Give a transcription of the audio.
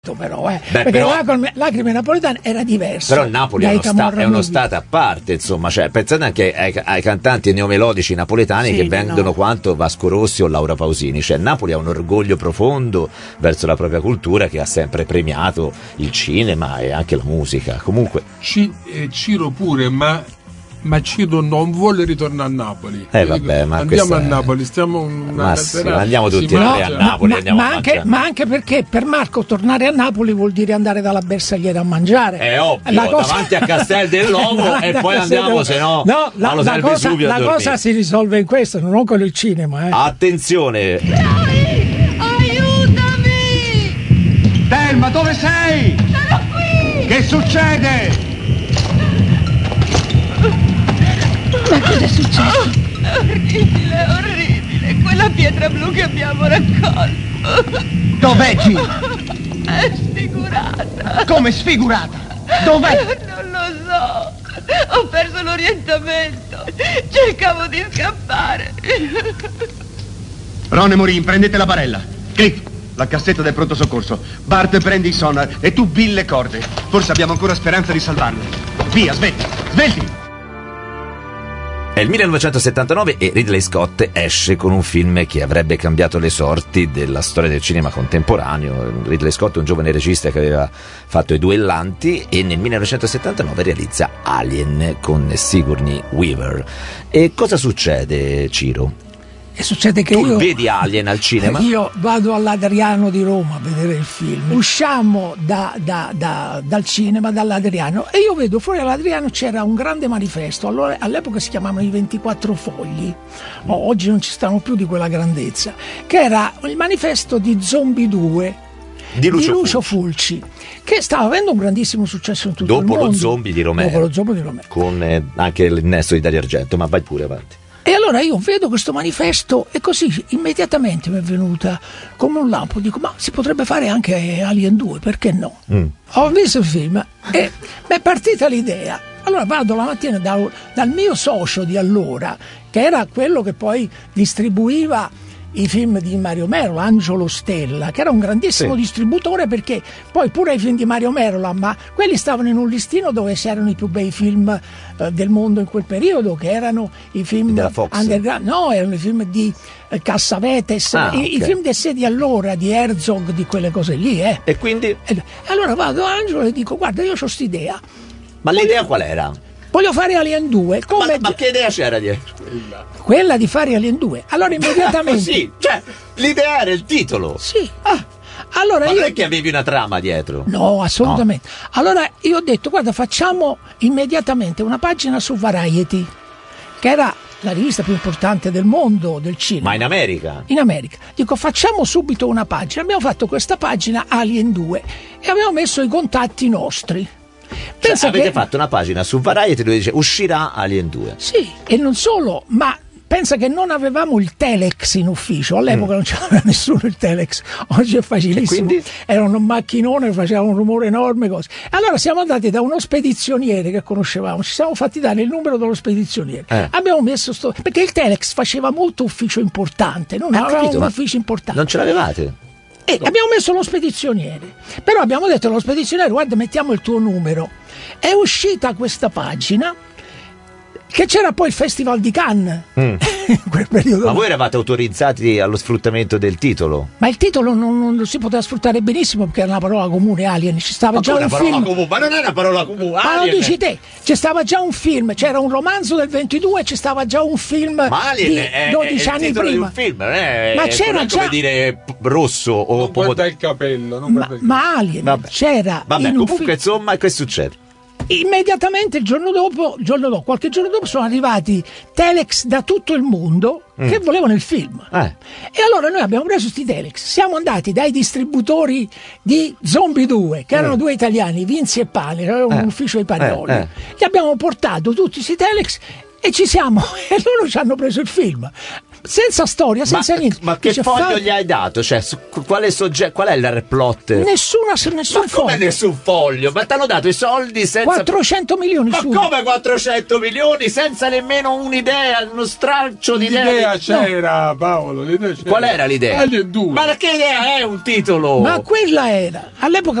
però perché Lacrime napoletane era diverso. Però il Napoli è uno stato a parte, insomma, cioè pensate anche ai cantanti neomelodici napoletani che vendono quanto Vasco Rossi o Laura Pausini, cioè Napoli ha un orgoglio profondo verso la propria cultura che ha sempre premiato il cinema e anche la musica. Comunque Ciro pure, ma Ciro non vuole ritornare a Napoli. Vabbè, ma andiamo a Napoli, andiamo tutti a Napoli. Ma anche perché per Marco tornare a Napoli vuol dire andare dalla Bersagliera a mangiare. È ovvio, davanti a Castel dell'Ovo e poi andiamo, se no la cosa si risolve in questo, non con il cinema. Attenzione! Aiutami! Telma, dove sei? Sono qui! Che succede? Ma cosa è successo? Orribile, quella pietra blu che abbiamo raccolto. Dov'è, Gino? È sfigurata. Come sfigurata? Dov'è? Non lo so, ho perso l'orientamento, cercavo di scappare. Ron e Morin, prendete la barella. Cliff, la cassetta del pronto soccorso. Bart, prendi il sonar e tu Bill le corde. Forse abbiamo ancora speranza di salvarle. Via, svelti! È il 1979 e Ridley Scott esce con un film che avrebbe cambiato le sorti della storia del cinema contemporaneo. Ridley Scott è un giovane regista che aveva fatto I Duellanti e nel 1979 realizza Alien con Sigourney Weaver. E cosa succede, Ciro? E succede che tu vedi Alien al cinema? Io vado all'Adriano di Roma a vedere il film. Usciamo dal cinema, dall'Adriano, e io vedo fuori all'Adriano c'era un grande manifesto. Allora, all'epoca si chiamavano i 24 fogli, oggi non ci stanno più di quella grandezza, che era il manifesto di Zombie 2 di Lucio Fulci, che stava avendo un grandissimo successo in tutto il mondo. Dopo lo Zombie di Romero. Con anche l'innesto di Dario Argento, ma vai pure avanti. E allora io vedo questo manifesto e così immediatamente mi è venuta come un lampo, dico ma si potrebbe fare anche Alien 2, perché no? Ho visto il film e mi è partita l'idea. Allora vado la mattina dal mio socio di allora, che era quello che poi distribuiva i film di Mario Merola, Angelo Stella, che era un grandissimo distributore, perché poi pure i film di Mario Merola, ma quelli stavano in un listino dove c'erano i più bei film del mondo in quel periodo, che erano i film della Fox. Underground, erano i film di Cassavetes, i film dei sé di allora, di Herzog, di quelle cose lì. E quindi? Allora vado a Angelo e dico guarda, io ho quest'idea. Ma l'idea qual era? Voglio fare Alien 2. Ma che idea c'era dietro? Quella di fare Alien 2. Allora immediatamente. Sì, cioè l'idea era il titolo. Sì. Allora ma non è che avevi una trama dietro? No, assolutamente. No. Allora io ho detto guarda, facciamo immediatamente una pagina su Variety, che era la rivista più importante del mondo del cinema. Ma in America? In America. Dico facciamo subito una pagina. Abbiamo fatto questa pagina Alien 2 e abbiamo messo i contatti nostri. Cioè, avete fatto una pagina su Variety dove dice uscirà Alien 2. Sì, e non solo, ma pensa che non avevamo il telex in ufficio, all'epoca non c'era nessuno il telex, oggi è facilissimo, era un macchinone, faceva un rumore enorme, cose. Allora siamo andati da uno spedizioniere che conoscevamo, ci siamo fatti dare il numero dello spedizioniere, abbiamo messo perché il telex faceva molto ufficio importante, non avevamo un ufficio importante. Non ce l'avevate? E abbiamo messo lo spedizioniere, però abbiamo detto allo spedizioniere guarda, mettiamo il tuo numero. È uscita questa pagina, che c'era poi il Festival di Cannes in quel periodo. Ma voi eravate autorizzati allo sfruttamento del titolo? Ma il titolo non si poteva sfruttare benissimo, perché era una parola comune, Alien, ci stava già un film. Ma non è una parola comune, ma lo dici te, c'è stava già un film, c'era un romanzo del 22 e c'è stava già un film di 12 anni il titolo prima. Di un film, ma c'era già, come dire rosso o guarda il capello, ma Alien c'era. Vabbè, comunque insomma, che succede? Immediatamente qualche giorno dopo sono arrivati telex da tutto il mondo che volevano il film. E allora noi abbiamo preso questi telex, siamo andati dai distributori di Zombie 2, che erano due italiani, Vinzi e Pani, avevano un ufficio ai Parioli, gli abbiamo portato tutti questi telex e e loro ci hanno preso il film. senza storia, senza niente. Ma che Dice, foglio gli hai dato? Cioè, qual è il plot? nessun Ma foglio. come nessun foglio? Ma ti hanno dato i soldi senza... 400 milioni Ma su. come 400 milioni senza nemmeno un'idea, uno straccio di idea? L'idea c'era, Paolo, l'idea c'era. Qual era l'idea? Alien 2. Ma che idea è un titolo? Ma quella era all'epoca